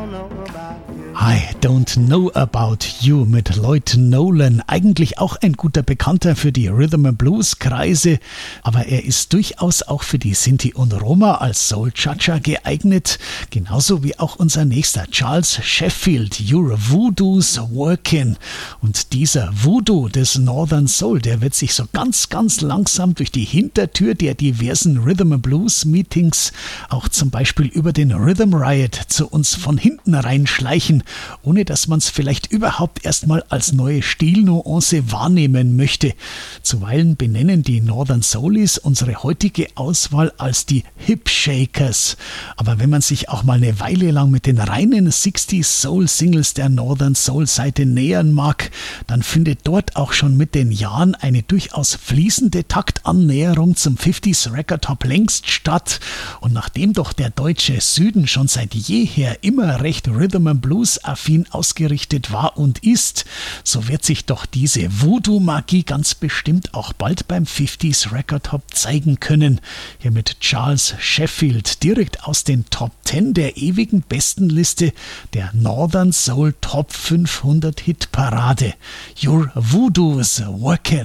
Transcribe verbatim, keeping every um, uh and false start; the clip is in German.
I Don't Know About You mit Lloyd Nolan. Eigentlich auch ein guter Bekannter für die Rhythm and Blues Kreise, aber er ist durchaus auch für die Sinti und Roma als Soul Cha-Cha geeignet, genauso wie auch unser nächster Charles Sheffield, Your Voodoo's Workin'. Und dieser Voodoo des Northern Soul, der wird sich so ganz, ganz langsam durch die Hintertür der diversen Rhythm and Blues Meetings, auch zum Beispiel über den Rhythm Riot, zu uns von hinten reinschleichen, ohne dass man es vielleicht überhaupt erstmal als neue Stilnuance wahrnehmen möchte. Zuweilen benennen die Northern Soulies unsere heutige Auswahl als die Hip Shakers. Aber wenn man sich auch mal eine Weile lang mit den reinen sechziger Soul Singles der Northern Soul Seite nähern mag, dann findet dort auch schon mit den Jahren eine durchaus fließende Taktannäherung zum fünfziger Record Top längst statt. Und nachdem doch der deutsche Süden schon seit jeher immer recht Rhythm and Blues affin ausgerichtet war und ist, so wird sich doch diese Voodoo-Magie ganz bestimmt auch bald beim fünfziger Record Top zeigen können. Hier mit Charles Sheffield direkt aus den Top zehn der ewigen Bestenliste der Northern Soul Top fünfhundert Hitparade. Your Voodoo's Workin'.